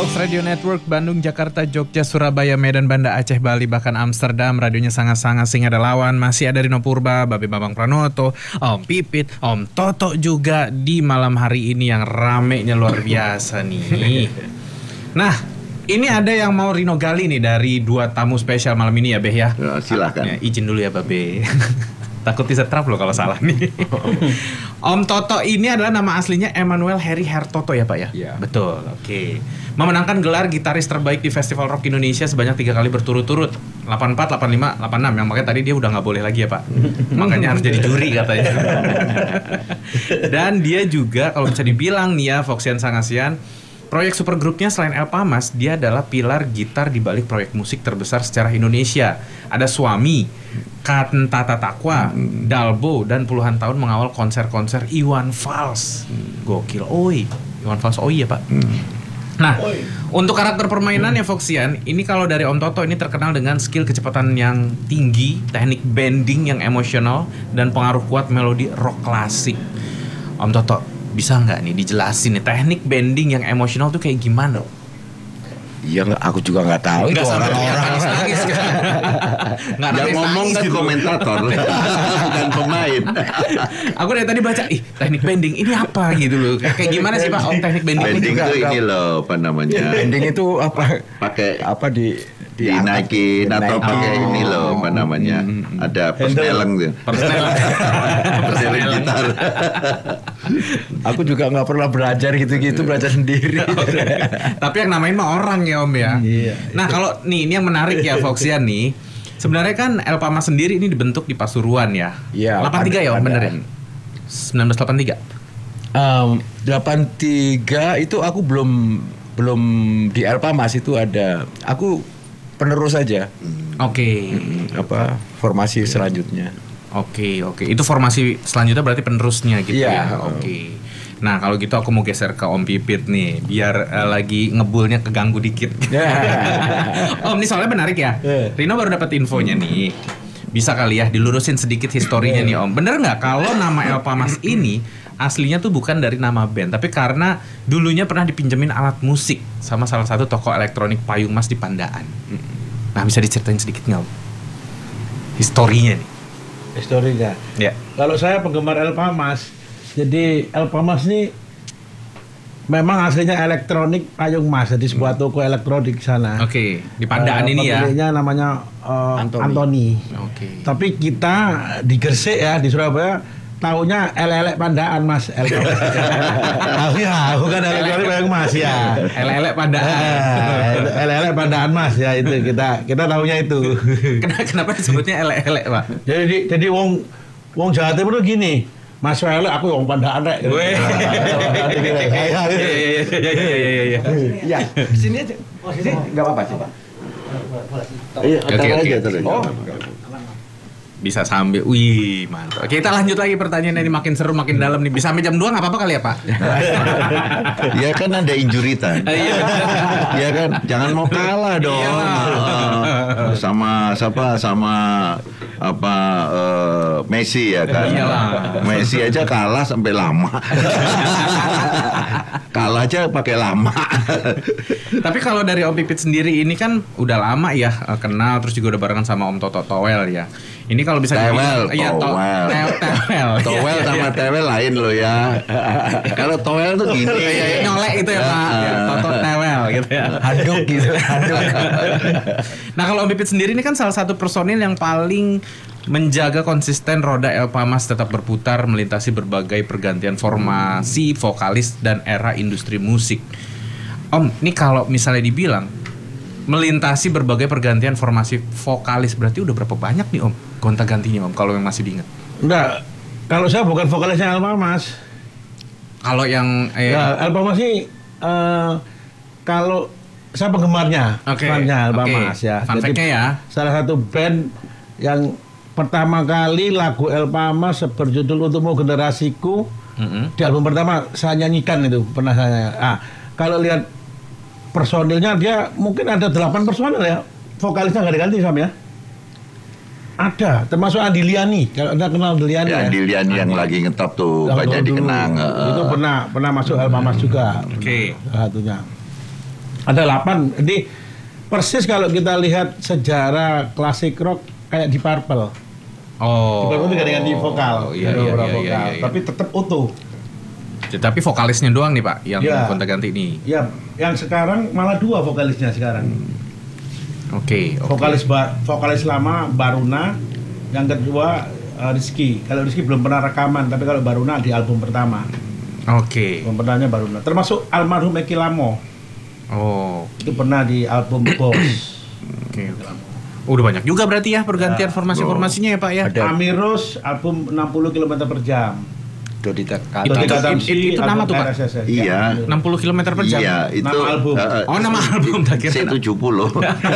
Fox Radio Network, Bandung, Jakarta, Jogja, Surabaya, Medan, Banda Aceh, Bali, bahkan Amsterdam. Radionya sangat-sangat sing ada lawan. Masih ada Rino Purba, Babe Bambang Pranoto, Om Pipit, Om Toto juga di malam hari ini yang ramenya luar biasa nih. Nah, ini ada yang mau Rino gali nih dari dua tamu spesial malam ini ya, Beh ya. Ya, silakan. Ya, izin dulu ya, Babe. Takut disetrap loh kalau salah nih. Om Toto ini adalah nama aslinya Emmanuel Heri Hertoto ya Pak ya? Iya. Betul, oke. Memenangkan gelar gitaris terbaik di Festival Rock Indonesia sebanyak 3 kali berturut-turut. 84, 85, 86. Yang makanya tadi dia udah gak boleh lagi ya Pak. Makanya harus jadi juri katanya. Dan dia juga kalau bisa dibilang nih ya, Foxian Sangasian, proyek supergrupnya selain Elpa Mas, dia adalah pilar gitar di balik proyek musik terbesar secara Indonesia. Ada Suami, Kantata Takwa, Dalbo, dan puluhan tahun mengawal konser-konser Iwan Fals. Gokil, oi. Iwan Fals, oi ya Pak. Nah, untuk karakter permainan ya Foxian, ini kalau dari Om Toto ini terkenal dengan skill kecepatan yang tinggi, teknik bending yang emosional, dan pengaruh kuat melodi rock klasik. Om Toto, bisa nggak nih dijelasin nih teknik bending yang emosional tuh kayak gimana? Iya, aku juga nggak tahu itu orang-orang. Yang ngomong kan komentator, bukan pemain. Aku dari tadi baca, teknik bending ini apa gitu loh. Kayak gimana sih Pak Om teknik bending? Bending itu ini loh, apa namanya? Bending itu apa? Pakai apa dinaikin atau pakai ini loh, apa namanya? Ada persneleng tuh. Persneleng gitar. Aku juga nggak pernah belajar gitu-gitu, belajar sendiri. Tapi yang namain mah orang ya Om ya. Iya. Nah kalau nih ini yang menarik ya Foxian nih. Sebenarnya kan Elpa Mas sendiri ini dibentuk di Pasuruan ya. Iya. 83 ya Om, bener ya? 1983. 83 itu aku belum di Elpa Mas, itu ada. Aku penerus saja. Oke. Formasi selanjutnya. Oke. Itu formasi selanjutnya berarti penerusnya gitu Iya. ya. Oke. Nah kalau gitu aku mau geser ke Om Pipit nih, biar lagi ngebulnya keganggu dikit. Om, ini soalnya menarik ya. Rino baru dapat infonya nih. Bisa kali ya dilurusin sedikit historinya nih Om. Bener nggak kalau nama Elpa Mas ini aslinya tuh bukan dari nama band, tapi karena dulunya pernah dipinjemin alat musik sama salah satu toko elektronik payung mas di Pandaan. Nah bisa diceritain sedikit nggak Om? Historinya nih. Historinya. Ya. Kalau saya penggemar Elpa Mas, jadi Elpa Mas ini memang aslinya elektronik payung mas, jadi sebuah toko elektronik sana. Oke, di Pandaan ini ya. Pemiliknya namanya Anthony. Oke. Tapi kita di Gresik ya, di Surabaya taunya elek-elek Pandaan Mas. Elek Mas. Tahu ya, bukan elektronik payung mas ya. Elek-elek Pandaan. Elek-elek Pandaan Mas ya, itu kita taunya itu. Kenapa disebutnya elek-elek Pak? Jadi wong Jawa Timur tuh gini, Mas Wele aku wong Pandaan rek. Iya. Sini aja. Sini enggak apa-apa sih, Pak. Iya, Oke. terus. Bisa sambil, wih mantap. Oke, kita lanjut lagi pertanyaannya ini makin seru makin dalam nih. Bisa sampai jam 2 nggak apa-apa kali ya Pak? Ya kan ada injury time. Ya kan, jangan mau kalah dong. Sama Messi ya kan. Iyalah. Messi aja kalah sampai lama. Kalah aja pakai lama. Tapi kalau dari Om Pipit sendiri ini kan udah lama ya kenal, terus juga udah barengan sama Om Toto Towel ya. Ini kalau bisa Towel. Towel Sama Towel lain loh ya. Kalau Towel tuh gini. Nyolek itu ya Pak. Toto Towel gitu ya. Handuk gitu. Nah kalau Om Pipit sendiri ini kan salah satu personil yang paling menjaga konsisten roda Elpa Mas tetap berputar melintasi berbagai pergantian formasi, vokalis, dan era industri musik. Om, ini kalau misalnya dibilang melintasi berbagai pergantian formasi vokalis, berarti udah berapa banyak nih Om gonta-gantinya Om, kalau yang masih diingat? Enggak, kalau saya bukan vokalisnya Elpa Mas. Kalau yang Elpa Mas ini kalau saya penggemarnya, fannya Elpa Mas ya. Fun fact-nya ya. Salah satu band yang pertama kali lagu Elpa Mas berjudul Untukmu Generasiku, di album pertama saya nyanyikan itu, pernah saya. Kalau lihat personilnya dia mungkin ada 8 personil ya, vokalisnya nggak diganti Sam ya. Ada, termasuk Andi Liani. Kalau Anda kenal Andi Liani ya? Andi Liani yang lagi ngetop tuh, Yang banyak dulu. dikenang. Itu pernah masuk Elpa Mas juga. Oke. Satunya. Ada 8. Jadi persis kalau kita lihat sejarah klasik rock kayak di Purple. Oh. Di Purple itu ganti vokal, Iya, ada iya, beberapa iya, vokal, iya. tapi tetap utuh. Tapi vokalisnya doang nih Pak yang Iya. gonta-ganti ini. Ya, yang sekarang malah 2 vokalisnya sekarang. Oke. Vokalis lama Baruna, yang kedua Rizky. Kalau Rizky belum pernah rekaman, tapi kalau Baruna di album pertama. Oke. Album pertamanya Baruna. Termasuk almarhum Eki Lamo. Oh. Itu pernah di album Boss. Oke. Udah banyak juga berarti ya pergantian formasi-formasinya ya Pak ya. Ada. Amirus album 60 km per jam. Dodita Itu nama tuh, Pak? RSS, Iya. 60 km per jam. Iya, itu Nama album. Oh, nama album tak kira. C70.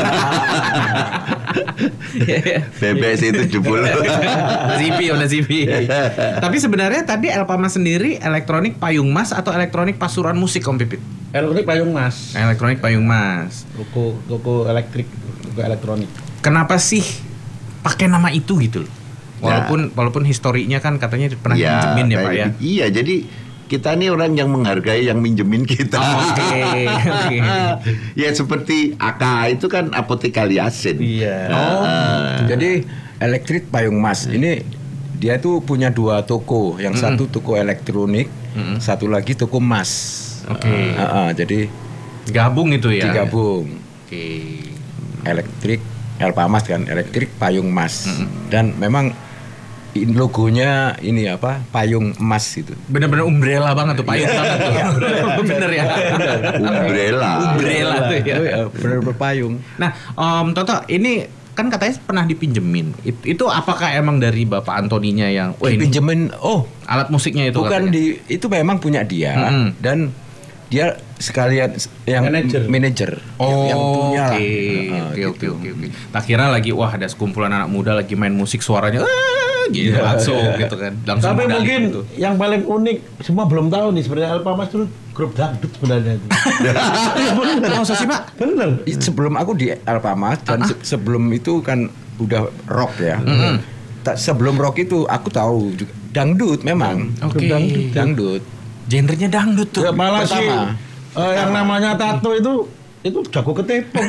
Bebek C70. Udah ZP. Tapi sebenarnya tadi Elpama sendiri elektronik payung mas atau elektronik pasuruan musik Om Pipit? Elektronik payung mas. Elektronik payung mas. Toko elektrik, toko elektronik. Kenapa sih pakai nama itu gitu loh? Walaupun historinya kan katanya pernah pinjemin ya Pak ya. Iya, jadi kita nih orang yang menghargai yang minjemin kita. Oke. Ya seperti AK itu kan apotek Kaliasin. Iya. Jadi elektrik payung mas ini dia tuh punya 2 toko, yang satu toko elektronik, satu lagi toko emas. Oke. Jadi Gabung itu ya. digabung Oke. elektrik Elpamas kan, elektrik payung emas. Dan memang logonya ini apa, payung emas itu. Bener-bener umbrella banget tuh payung banget tuh. Bener ya. Umbrella. Umbrella tuh ya. Bener berpayung. Nah, Om Toto, ini kan katanya pernah dipinjemin. Itu apakah emang dari Bapak Antoninya yang ini Pinjemin, alat musiknya itu bukan katanya? itu memang punya dia. Dan dia sekalian yang manajer yang punya lah. Oke. Tak kira lagi wah ada sekumpulan anak muda lagi main musik suaranya gitu langsung gitu kan. Langsung Tapi medali mungkin gitu. yang paling unik, semua belum tahu nih sebenarnya Elpamas dulu grup dangdut sebenarnya itu. Masa sih Pak? Bener. Sebelum aku di Elpamas dan sebelum itu kan udah rock ya. Sebelum rock itu aku tahu juga dangdut memang. Oke. Dangdut. Genrenya dangdut tuh. Ya, malah sih Pertama. yang namanya Tato itu jago ketepong.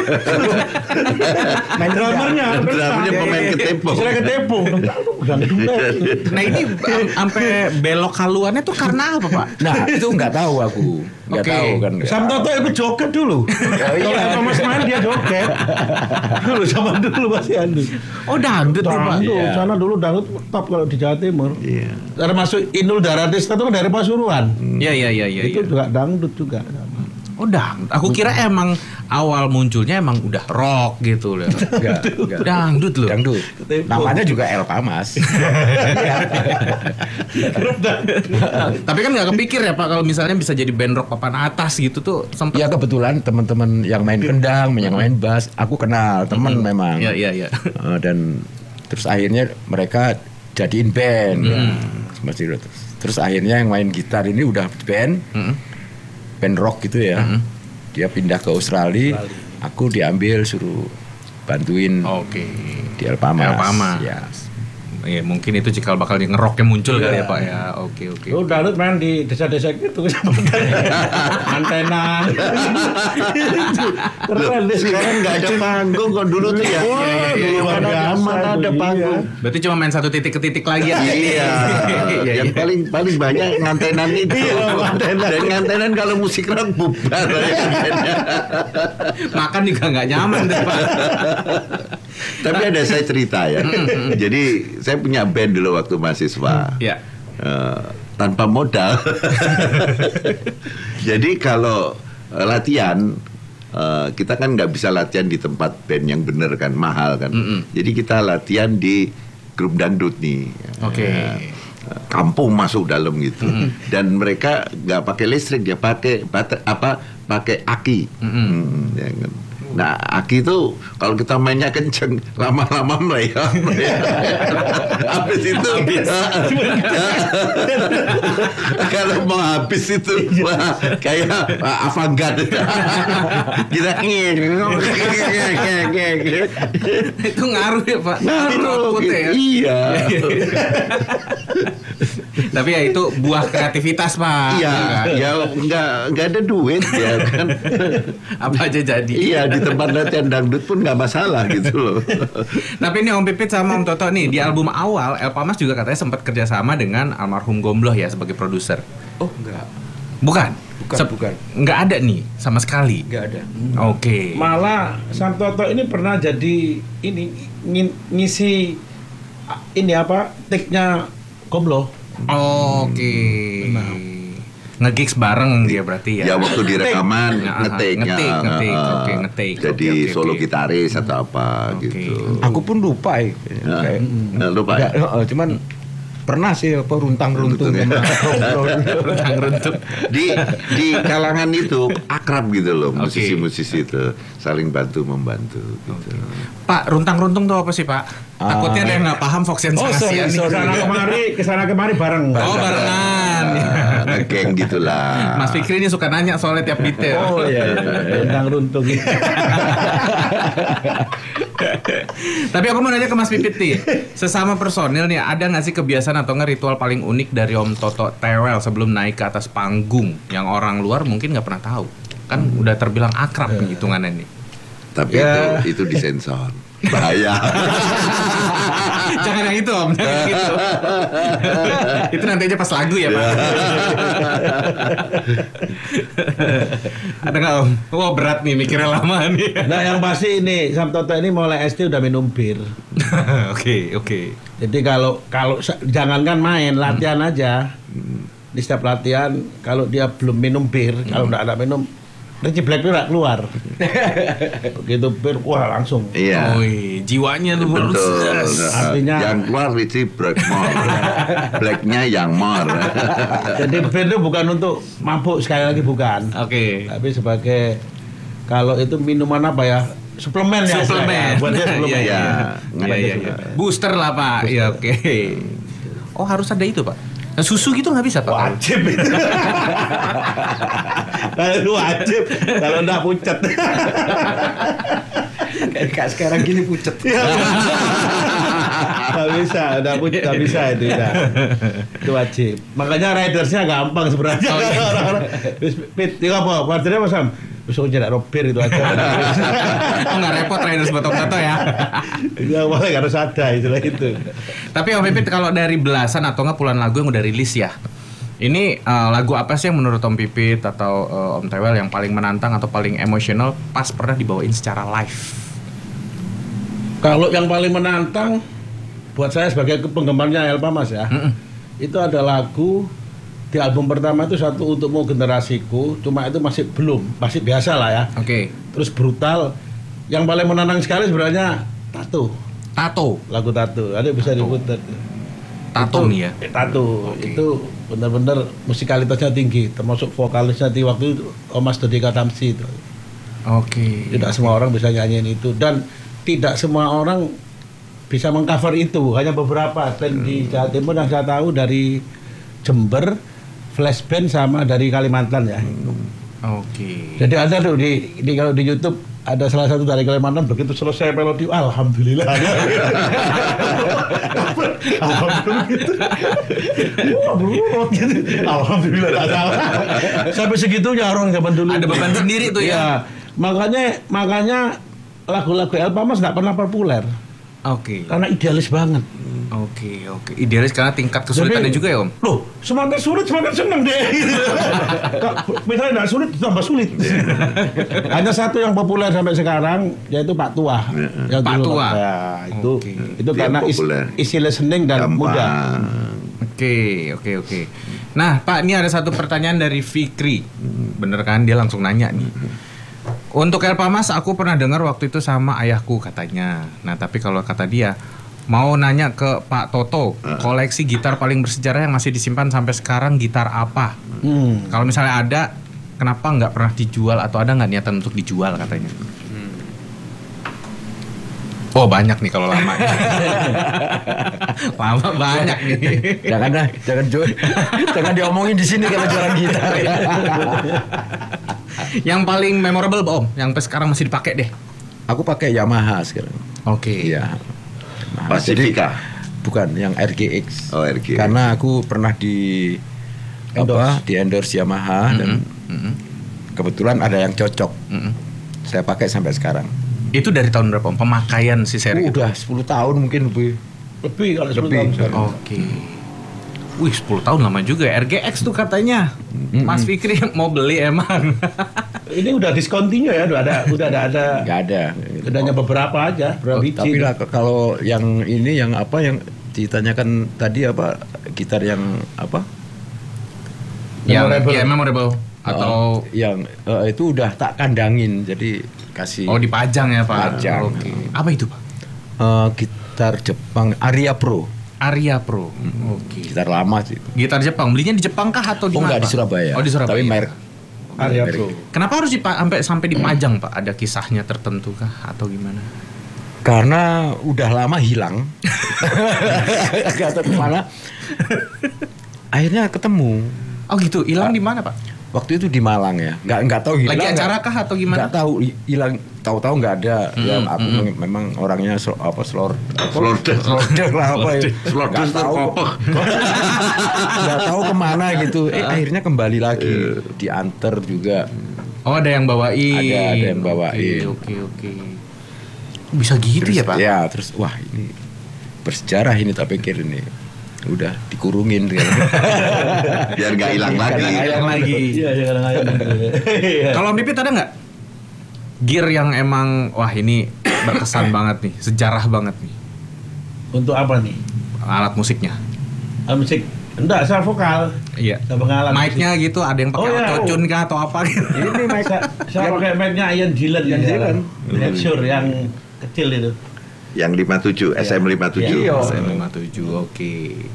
Main drummernya pemain ketepong. Istilah ketepong. Dangdut. Nah ini sampai belok haluannya tuh karena apa Pak? Nah, itu nggak tahu aku. Nggak Oke. tahu kan. Sam Toto itu joget dulu. Kalau Elpamas main dia joget. Dulu zaman dulu masih ada. Oh dangdut tuh Pak. Dangdut, sana dulu dangdut top kalau di Jawa Timur. Iya. Termasuk Inul Daratista itu kan dari Pasuruan. Iya. Itu juga dangdut juga. Oh dangdut. Aku kira emang awal munculnya emang udah rock gitu loh. Enggak. Dangdut loh. Dangdut. Namanya juga Elpamas. Tapi kan nggak kepikir ya Pak kalau misalnya bisa jadi band rock papan atas gitu tuh sempet. Ya kebetulan teman-teman yang main kendang, yang main bass, aku kenal teman memang. Iya. Dan terus akhirnya mereka jadiin band. Terus akhirnya yang main gitar ini udah band rock gitu ya. Dia pindah ke Australia. Aku diambil suruh bantuin Oke. di Elpamas. Ya. Ya mungkin itu cikal bakal yang ngeroknya muncul kali ya Pak ya. Oke. Lu dangdut main di desa-desa gitu antena. Keren deh. Sekarang nggak ada panggung kok dulu tuh ya. Dulu Kan ada panggung. Berarti cuma main satu titik ke titik lagi ya. Iya. Yang paling banyak ngantenan itu. Dan ngantenan kalau musik rock bubar. Makan juga nggak nyaman deh Pak. Tapi ada saya cerita ya. Jadi saya punya band dulu waktu mahasiswa. Ya. Tanpa modal. Jadi kalau latihan kita kan nggak bisa latihan di tempat band yang bener kan, mahal kan. Jadi kita latihan di grup dangdut nih. Oke. Kampung masuk dalam gitu. Dan mereka nggak pakai listrik, dia pakai pakai aki. Ya kan. Nah, Aki itu kalau kita mainnya kenceng, lama-lama merayap. Habis itu, kalau mau habis itu, wah, kayak avant-garde. Kita Itu ngaruh ya Pak. ngaruh, Outputnya ya. iya. Tapi ya itu buah kreativitas Pak. Iya, Ya kan? ya nggak ada duit ya kan. Apa aja jadi. Iya, di tempat latihan dangdut pun nggak masalah gitu loh. Tapi ini Om Pipit sama Om Toto nih di album awal Elpa Mas juga katanya sempat kerjasama dengan almarhum Gombloh ya sebagai produser. Oh enggak. Bukan? Bukan. Nggak ada nih sama sekali. Enggak ada. Oke. Malah Sam Toto ini pernah jadi ini ngisi ini apa take-nya Gombloh. Oke. Nge-gigs bareng dia berarti ya. Ya waktu di rekaman Nah, ngetik. ngetik. Jadi Oke. solo gitaris atau apa Oke. gitu. Aku pun lupa ya. Nah, Kayak, nah, lupa ya? cuman pernah sih apa runtang-runtung. Runtang-runtung. Di kalangan itu akrab gitu loh, Oke. musisi-musisi itu saling bantu membantu gitu. Pak, runtang-runtung tuh apa sih Pak? Takutnya ada yang nggak paham Foxian Sangasian nih. Kesana kemari bareng. Oh barengan. Geng gitulah. Mas Fikri ini suka nanya soalnya tiap detail. Oh iya, tentang runtung. Tapi aku mau nanya ke Mas Pipit nih, sesama personil nih ada nggak sih kebiasaan atau nggak ritual paling unik dari Om Toto Tewel sebelum naik ke atas panggung yang orang luar mungkin nggak pernah tahu? Kan udah terbilang akrab nih hitungannya nih. Tapi Ya. itu disensor. Bahaya. Jangan yang itu Om, jangan yang itu. Itu nanti aja pas lagu ya Pak. Ada nggak Om? Wah berat nih mikirnya lama nih. Nah yang pasti ini Sam Toto ini mulai SD udah minum bir. Oke. Jadi kalau jangankan main latihan aja. Di setiap latihan kalau dia belum minum bir, kalau nggak ada minum Richie Blackpink nggak keluar. Begitu bir, wah langsung. Iya. Wih, jiwanya tuh Betul. Artinya- yang keluar Richie Blackmore. Blacknya yang more. Jadi bir itu bukan untuk mabuk sekali lagi bukan. Oke. Tapi sebagai kalau itu minuman apa ya? Suplemen ya. Suplemen. istilahnya. Buat dia suplemen. Iya. Iya. Booster lah Pak. Iya oke. Oh harus ada itu Pak. Nah, susu gitu nggak bisa Pak? Wajib itu. Itu wajib. Kalau enggak pucet. Kayak sekarang gini pucet. Nggak bisa, udah pucet, nggak bisa itu udah. Itu wajib. Makanya ridersnya gampang sebenarnya. Oh, iya. Orang-orang, Pit, itu apa? Partirnya apa Sam? Besok jadi robir itu aja. Oh nggak repot riders buat Om Toto ya. Ya boleh harus ada istilah itu. Tapi Om Pipit kalau dari belasan atau nggak puluhan lagu yang udah rilis ya, ini lagu apa sih yang menurut Om Pipit atau Om Tewel yang paling menantang atau paling emosional pas pernah dibawain secara live? Kalau yang paling menantang buat saya sebagai penggemarnya Elpa Mas ya, itu ada lagu di album pertama itu Satu Untukmu Generasiku, cuma itu masih masih biasa lah ya. Oke. Terus brutal. Yang paling menantang sekali sebenarnya Tato, lagu Tato. Ada bisa diputar. Tato nih ya. Tato itu benar-benar musikalitasnya tinggi, termasuk vokalisnya di waktu itu Mas Dodi Katamsi itu. Oke. Tidak semua orang bisa nyanyiin itu dan tidak semua orang bisa mengcover itu. Hanya beberapa band di Jawa Timur yang saya tahu dari Jember, Flash Band sama dari Kalimantan ya. Oke. Jadi ada tuh di kalau di YouTube ada salah satu dari Kalimantan begitu selesai melodi, alhamdulillah. Alhamdulillah tak salah. Sampai segitunya orang zaman dulu. Ada beban sendiri tuh ya. Makanya lagu-lagu Elpa Mas nggak pernah populer Oke. karena idealis banget. Oke. Idealis karena tingkat kesulitannya Jadi, juga ya Om. Loh, semakin sulit semakin seneng deh. Misalnya nggak sulit tambah sulit. Hanya satu yang populer sampai sekarang yaitu Pak Tua. Yang Pak dulu. Tua. Ya, itu Oke. itu Dia karena populer. isi listening dan mudah. Oke. Nah, Pak, ini ada satu pertanyaan dari Fikri. Bener kan? Dia langsung nanya nih. Untuk Elpa Mas, aku pernah dengar waktu itu sama ayahku katanya. Nah, tapi kalau kata dia, mau nanya ke Pak Toto, koleksi gitar paling bersejarah yang masih disimpan sampai sekarang gitar apa? Kalau misalnya ada, kenapa nggak pernah dijual atau ada nggak niatan untuk dijual katanya? Oh banyak nih kalau lama. Lama banyak nih. Jangan diomongin di sini kalau jualan gitar. Yang paling memorable Om, yang sampai sekarang masih dipakai deh. Aku pakai Yamaha sekarang. Oke. Iya. Pacifica. Bukan, yang RGX. Oh, RGX. Karena aku pernah di endorse Yamaha dan kebetulan ada yang cocok. Saya pakai sampai sekarang. Itu dari tahun berapa Om? Pemakaian si seri itu? Udah 10 tahun mungkin lebih. Lebih kalau 10 Lebih. tahun. Oke. Wih 10 tahun lama juga ya. RGX tuh katanya. Mas Fikri mau beli emang. Ini udah discontinue ya, udah ada Nggak ada. udah hanya beberapa aja, berapa biji. Tapi lah kalau yang ini yang apa yang ditanyakan tadi apa gitar yang apa? Memorable. Ya memorable. Atau yang itu udah tak kandangin jadi kasih dipajang ya Pak. Pajang. Oke. Apa itu Pak? gitar Jepang Aria Pro. Aria Pro. Oke. Gitar lama sih. Gitar Jepang. Belinya di Jepang kah atau di mana? Enggak di Pak? Surabaya. Oh di Surabaya. Tapi merek Aria merek. Pro. Kenapa harus sampai dipajang Pak? Ada kisahnya tertentu kah atau gimana? Karena udah lama hilang. Gak tahu kemana. Akhirnya ketemu. Oh gitu. Hilang di mana Pak? Waktu itu di Malang ya. Nggak tahu hilang. Lagi acara kah atau gimana? Nggak tahu hilang. Tahu-tahu nggak ada. Ya aku memang orangnya slorder lah apa ya. Slorder Nggak tahu. Nggak tahu kemana gitu. Akhirnya kembali lagi. Diantar juga. Oh ada yang bawain. Ada yang bawain. Oke. Bisa gitu ya Pak? Ya terus wah ini bersejarah ini tak pikir ini. Udah dikurungin kan. Biar nggak hilang lagi. Hilang lagi. Iya, kadang-kadang. Kalau Om Pipit ada nggak gear yang emang wah ini berkesan banget nih, sejarah banget nih Untuk apa nih? alat musiknya? Musik. Enggak, saya vokal. Iya. Saya pengalaman. Mic-nya gitu ada yang pakai Oh, iya. autotune kah atau apa gitu? Ini mic saya pakai mic-nya Ian Gillan yang Gillan. Lecture yang kecil itu. Yang 57, SM57. Iya. SM57. Oke.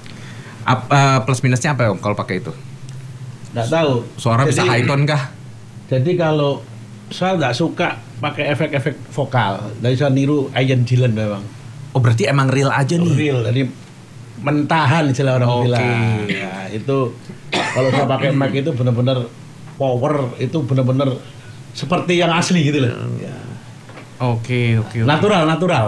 Plus minusnya apa Om kalau pakai itu? Enggak tahu. Suara bisa high tone kah? Jadi kalau saya nggak suka pakai efek-efek vokal. Dari saya niru Ian Gillan memang. Oh berarti emang real aja nih. Real. Jadi mentahan istilah orang Oke. bilang. Ya, itu kalau saya pakai mic itu benar-benar power, itu benar-benar seperti yang asli gitu loh. Ya. Oke. Natural.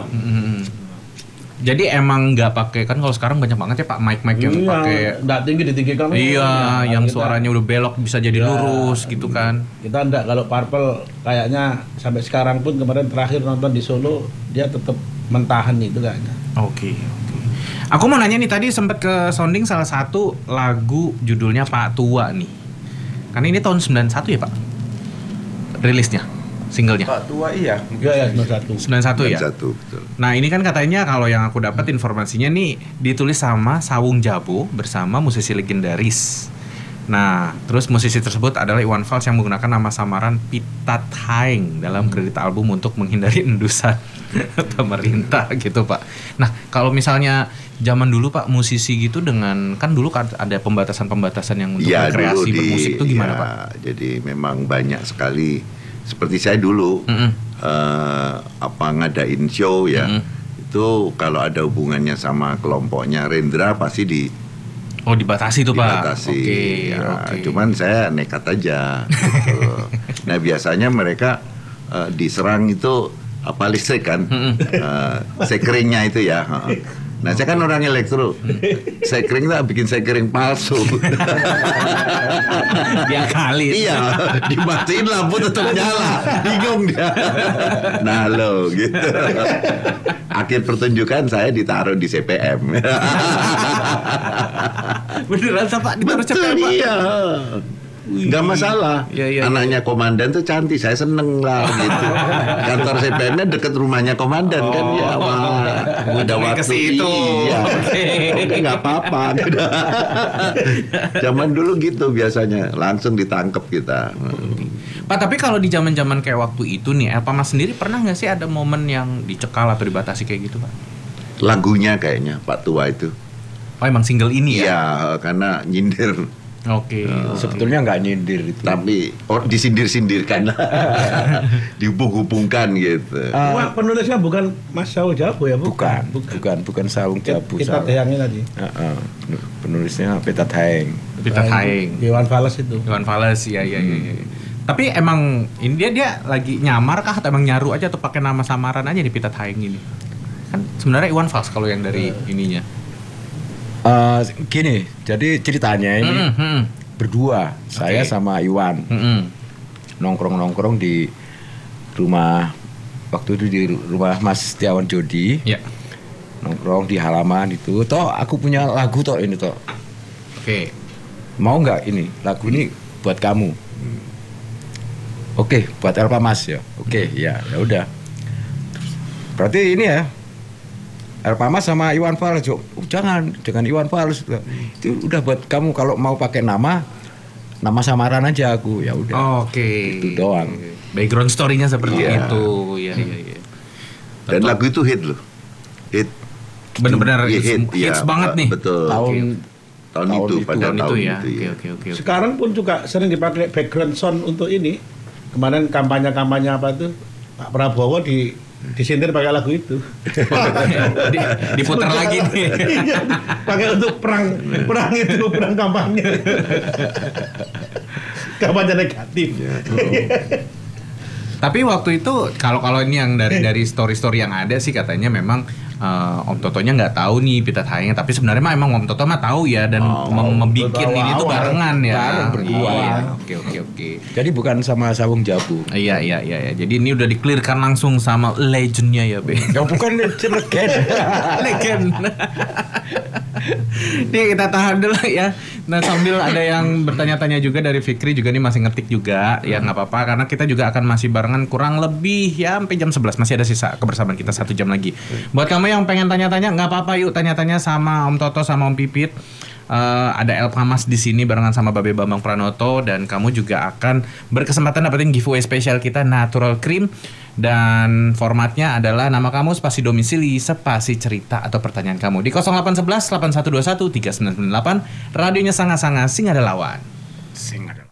Jadi emang nggak pakai kan kalau sekarang banyak banget ya Pak mic yang pakai. Nggak tinggi ditinggikan. Iya, Ya, yang kita- suaranya udah belok bisa jadi Ya. lurus gitu kan. Kita enggak, kalau Purple kayaknya sampai sekarang pun kemarin terakhir nonton di Solo dia tetap mentahan itu kayaknya. Oke. Aku mau nanya nih tadi sempat ke sounding salah satu lagu judulnya Pak Tua nih. Karena ini tahun 91 ya Pak? Rilisnya, singlenya. Pak tua iya. Ya 91. 91 ya? Satu, betul. Nah ini kan katanya kalau yang aku dapat informasinya nih ditulis sama Sawung Jabo bersama musisi legendaris. Nah terus musisi tersebut adalah Iwan Fals yang menggunakan nama samaran Pitat Haing dalam kredit album untuk menghindari endusan pemerintah gitu Pak. Nah kalau misalnya zaman dulu Pak musisi gitu dengan kan dulu kan ada pembatasan-pembatasan yang untuk Iya, rekreasi dulu bermusik itu gimana ya, Pak? Jadi memang banyak sekali seperti saya dulu ngadain show ya. Itu kalau ada hubungannya sama kelompoknya Rendra pasti Oh dibatasi tuh Pak? dibatasi. Oke, Ya, oke. cuman saya nekat aja. Gitu. Nah biasanya mereka diserang itu apa listrik kan, sekeringnya itu ya. Nah saya kan orang elektro, sekering tak bikin sekering palsu. Dia kali. Iya, dimatiin lampu tetap nyala, bingung dia. Nah lo gitu. Akhir pertunjukan saya ditaruh di CPM. Beneran Pak ditaruh Betul, CPM Pak? iya. Nggak masalah. Iya. Anaknya komandan tuh cantik, saya seneng lah gitu. Kantor CPM-nya deket rumahnya komandan kan ya. Wah, ada Ujungnya waktu ke situ. Iya. Oke. Oke, nggak apa-apa. Zaman dulu gitu biasanya, langsung ditangkep kita. Pak, tapi kalau di zaman-zaman kayak waktu itu nih, Elpa Mas sendiri pernah nggak sih ada momen yang dicekal atau dibatasi kayak gitu, Pak? Lagunya kayaknya Pak Tua itu. Oh, emang single ini ya? Iya, karena nyindir Oke. Sebetulnya nggak nyindir itu. Tapi disindir-sindirkan lah. Dihubung-hubungkan gitu. Wah, penulisnya bukan Mas Saung Jabu ya, Bukan Saung Jabu. Kita Hayang tadi. Penulisnya Petat Haeng. Petat Haeng. Iwan Fals itu. Iwan Fals, iya. Tapi emang ini dia lagi nyamar kah atau emang nyaru aja atau pakai nama samaran aja di Petat Haeng ini? Kan sebenarnya Iwan Fals kalau yang dari ininya. Gini, jadi ceritanya ini berdua, saya sama Iwan nongkrong di rumah, waktu itu di rumah Mas Setiawan Jodi, nongkrong di halaman itu. Toh aku punya lagu toh ini toh. Oke. Mau nggak ini lagu ini buat kamu? Oke, buat Elpa Mas ya. Oke, ya udah. Berarti ini ya. Elpa Mas sama Iwan Fals, jangan Iwan Fals, itu udah buat kamu, kalau mau pakai nama samaran aja aku, ya udah. Oke. Itu doang. Background story-nya seperti itu, iya. Dan lagu itu hit loh, hit. Benar-benar hits banget nih. Betul. Tahun itu pada tahun ya. itu. Oke. Sekarang pun juga sering dipakai background sound untuk ini. Kemarin kampanye apa tuh Pak Prabowo disindir pakai lagu itu. Diputar lagi nih. Pakai untuk perang itu, perang kampanye. Kampanye negatif. Tapi waktu itu kalau ini yang dari story-story yang ada sih katanya memang Om Totonya nggak tahu nih Petat Haeng, tapi sebenarnya memang Om Toto mah tahu ya dan membikin ini tuh barengan ya. Bareng berdua. Iya. Oke. Jadi bukan sama Saung Jabu. Iya. Jadi ini udah di-clearkan langsung sama legendnya ya, Be. Ya bukan legend. Legend. Nih kita tahan dulu ya. Nah sambil ada yang bertanya-tanya juga dari Fikri juga nih masih ngetik juga. Ya nggak apa-apa karena kita juga akan masih barengan kurang lebih ya sampai jam 11. Masih ada sisa kebersamaan kita 1 jam lagi. Buat kamu yang pengen tanya-tanya nggak apa-apa, yuk tanya-tanya sama Om Toto sama Om Pipit. Ada Elpa Mas di sini barengan sama Babe Bambang Pranoto dan kamu juga akan berkesempatan dapetin giveaway spesial kita Natural Cream dan formatnya adalah nama kamu spasi domisili spasi cerita atau pertanyaan kamu di 0811 8121 3998. Radionya Sanga-Sanga Sing ada lawan.